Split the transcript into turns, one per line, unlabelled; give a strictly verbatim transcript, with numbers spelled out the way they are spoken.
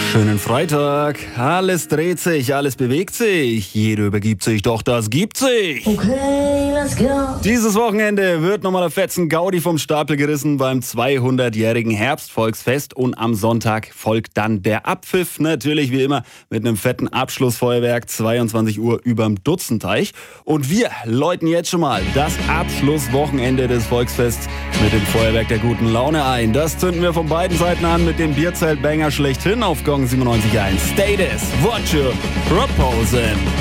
Schönen Freitag. Alles dreht sich, alles bewegt sich. Jeder übergibt sich, doch das gibt sich.
Okay, let's go.
Dieses Wochenende wird nochmal der Fetzen Gaudi vom Stapel gerissen beim zweihundertjährigen Herbstvolksfest. Und am Sonntag folgt dann der Abpfiff. Natürlich wie immer mit einem fetten Abschlussfeuerwerk. zweiundzwanzig Uhr überm Dutzenteich. Und wir läuten jetzt schon mal das Abschlusswochenende des Volksfests mit dem Feuerwerk der guten Laune ein. Das zünden wir von beiden Seiten an mit dem Bierzelt-Banger schlechthin auf Gong siebenundneunzig Komma eins. Status, what you proposing?